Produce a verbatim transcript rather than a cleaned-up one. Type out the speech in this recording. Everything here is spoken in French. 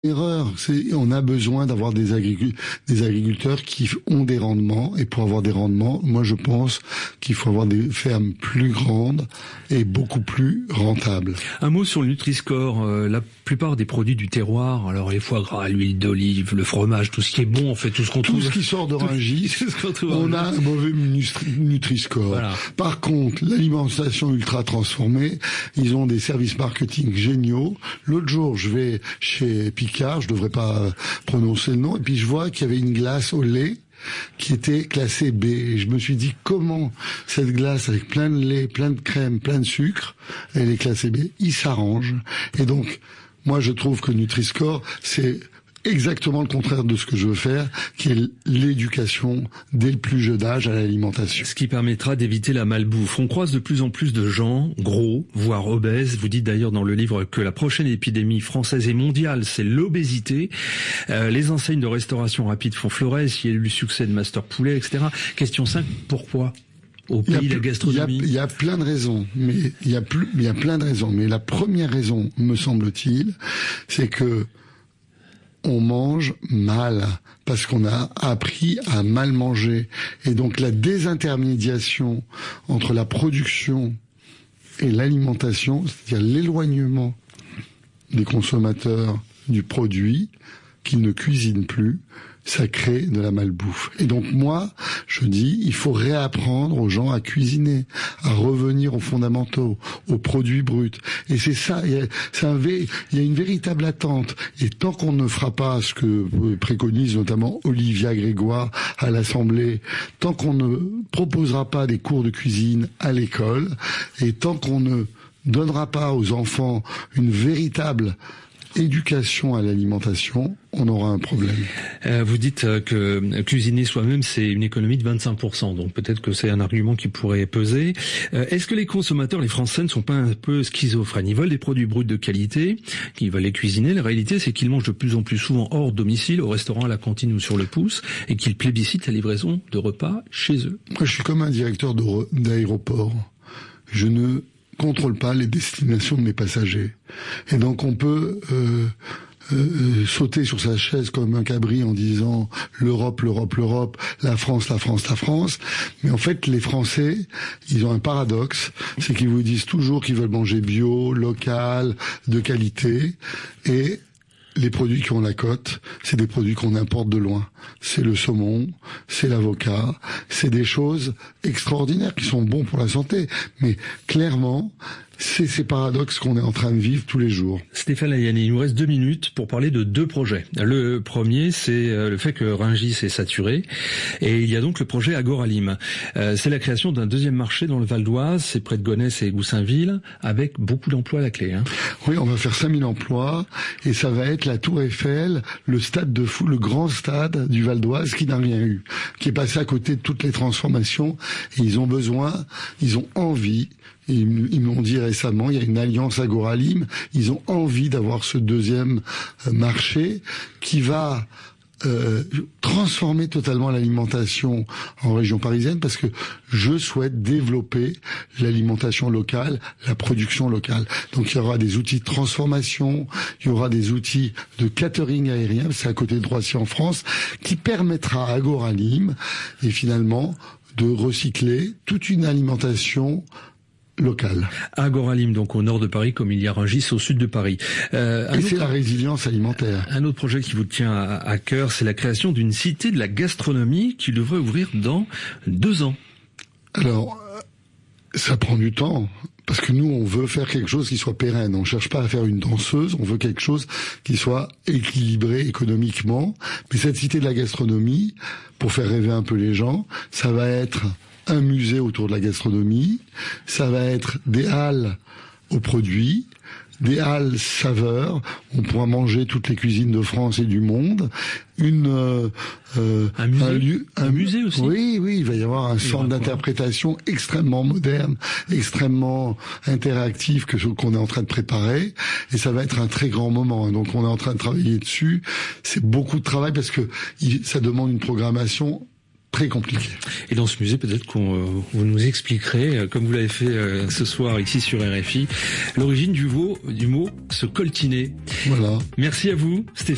Erreur, c'est on a besoin d'avoir des, agricul- des agriculteurs qui ont des rendements, et pour avoir des rendements, moi je pense qu'il faut avoir des fermes plus grandes et beaucoup plus rentables. Un mot sur le Nutri-Score, euh, la plupart des produits du terroir, alors les foie gras, l'huile d'olive, le fromage, tout ce qui est bon, en fait, tout ce qu'on tout trouve. Tout ce qui sort de Rungis, on a un mauvais Nutri-Score. Voilà. Par contre, l'alimentation ultra transformée, ils ont des services marketing géniaux. L'autre jour, je vais chez Picard, je devrais pas prononcer le nom, et puis je vois qu'il y avait une glace au lait qui était classée B. Et je me suis dit, comment cette glace avec plein de lait, plein de crème, plein de sucre, elle est classée B? Il s'arrange. Et donc, moi je trouve que Nutri-Score, c'est exactement le contraire de ce que je veux faire, qui est l'éducation dès le plus jeune âge à l'alimentation. Ce qui permettra d'éviter la malbouffe. On croise de plus en plus de gens gros, voire obèses. Vous dites d'ailleurs dans le livre que la prochaine épidémie française et mondiale, c'est l'obésité. Euh, les enseignes de restauration rapide font florès. Il y a eu le succès de Master Poulet, et cetera. Question cinq, pourquoi ? Au pays de la gastronomie. Il y, a, il y a plein de raisons, mais il y a plus, il y a plein de raisons. Mais la première raison, me semble-t-il, c'est que on mange mal, parce qu'on a appris à mal manger. Et donc la désintermédiation entre la production et l'alimentation, c'est-à-dire l'éloignement des consommateurs du produit, qu'ils ne cuisinent plus, ça crée de la malbouffe. Et donc moi, je dis, il faut réapprendre aux gens à cuisiner, à revenir aux fondamentaux, aux produits bruts. Et c'est ça, il y a, c'est un, il y a une véritable attente. Et tant qu'on ne fera pas ce que préconise notamment Olivia Grégoire à l'Assemblée, tant qu'on ne proposera pas des cours de cuisine à l'école, et tant qu'on ne donnera pas aux enfants une véritable éducation à l'alimentation, on aura un problème. Euh, vous dites que cuisiner soi-même, c'est une économie de vingt-cinq pour cent, donc peut-être que c'est un argument qui pourrait peser. Euh, est-ce que les consommateurs, les Français, ne sont pas un peu schizophrènes? Ils veulent des produits bruts de qualité, ils veulent les cuisiner. La réalité, c'est qu'ils mangent de plus en plus souvent hors domicile, au restaurant, à la cantine ou sur le pouce, et qu'ils plébiscitent la livraison de repas chez eux. Moi, je suis comme un directeur d'aéroport. Je ne contrôle pas les destinations de mes passagers. Et donc on peut euh, euh, sauter sur sa chaise comme un cabri en disant l'Europe, l'Europe, l'Europe, la France, la France, la France. Mais en fait, les Français, ils ont un paradoxe, c'est qu'ils vous disent toujours qu'ils veulent manger bio, local, de qualité, et les produits qui ont la cote, c'est des produits qu'on importe de loin. C'est le saumon, c'est l'avocat, c'est des choses extraordinaires qui sont bons pour la santé. Mais clairement, c'est ces paradoxes qu'on est en train de vivre tous les jours. Stéphane Layani, il nous reste deux minutes pour parler de deux projets. Le premier, c'est le fait que Rungis est saturé, et il y a donc le projet Agoralim. Euh, c'est la création d'un deuxième marché dans le Val d'Oise, c'est près de Gonesse et Goussainville, avec beaucoup d'emplois à la clé. Hein. Oui, on va faire cinq mille emplois, et ça va être la Tour Eiffel, le stade de foot, le grand stade du Val d'Oise qui n'a rien eu, qui est passé à côté de toutes les transformations, et ils ont besoin, ils ont envie. Ils, ils m'ont dit récemment, il y a une alliance Agoralim, ils ont envie d'avoir ce deuxième marché qui va euh, transformer totalement l'alimentation en région parisienne, parce que je souhaite développer l'alimentation locale, la production locale. Donc il y aura des outils de transformation, il y aura des outils de catering aérien, c'est à côté de Roissy en France, qui permettra à Agoralim, et finalement, de recycler toute une alimentation local. Agoralim, donc au nord de Paris, comme il y a Rungis au sud de Paris. Euh, Et c'est la résilience alimentaire. Un autre projet qui vous tient à, à cœur, c'est la création d'une cité de la gastronomie qui devrait ouvrir dans deux ans. Alors, ça prend du temps. Parce que nous, on veut faire quelque chose qui soit pérenne. On cherche pas à faire une danseuse, on veut quelque chose qui soit équilibré économiquement. Mais cette cité de la gastronomie, pour faire rêver un peu les gens, ça va être un musée autour de la gastronomie, ça va être des halles aux produits, des halles saveurs, on pourra manger toutes les cuisines de France et du monde, une euh, euh, un musée, un, lieu, un, un musée aussi. Oui, oui, il va y avoir un centre d'interprétation extrêmement moderne, extrêmement interactif que qu'on est en train de préparer, et ça va être un très grand moment. Donc on est en train de travailler dessus. C'est beaucoup de travail parce que il, ça demande une programmation très compliqué. Et dans ce musée, peut-être qu'on euh, vous nous expliquerez, euh, comme vous l'avez fait euh, ce soir ici sur R F I, l'origine du, veau, du mot se coltiner. Voilà. Merci à vous, Stéphane.